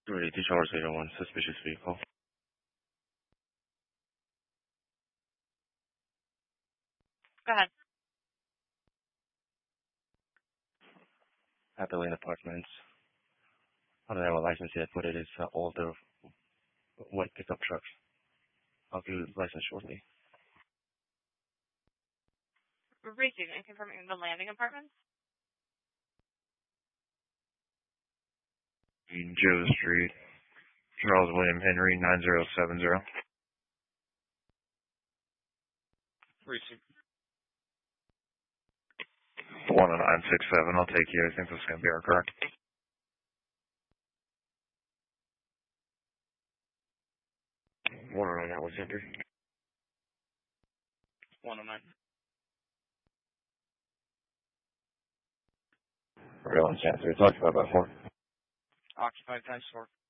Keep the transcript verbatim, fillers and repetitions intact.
Three, two Charles eight oh one, suspicious vehicle. Go ahead. Happy Lane Apartments. I don't have a license yet, but it is uh, older white pickup truck. I'll give you the license shortly. Receiving and confirming the landing apartments. Joe Street, Charles William Henry, nine zero seven zero. Receive. one oh nine six seven, I'll take you. I think that's going to be our car. one oh nine Alexander. one oh nine. Real and Chancery. Talked about that before. Occupied times four.